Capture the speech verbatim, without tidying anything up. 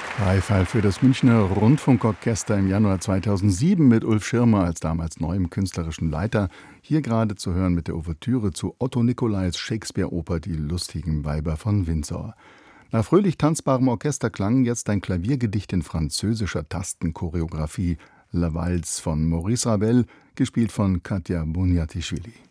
Beifall für das Münchner Rundfunkorchester im Januar zweitausendsieben mit Ulf Schirmer als damals neuem künstlerischen Leiter. Hier gerade zu hören mit der Ouvertüre zu Otto Nicolais Shakespeare-Oper Die lustigen Weiber von Windsor. Nach fröhlich tanzbarem Orchesterklang jetzt ein Klaviergedicht in französischer Tastenchoreografie. La Valse von Maurice Ravel, gespielt von Katja Boniatischvili.